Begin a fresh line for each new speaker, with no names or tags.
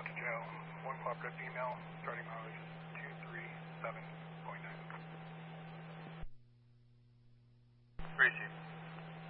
out to Joe. One cooperative female, starting mileage is 237.9.
Gracie.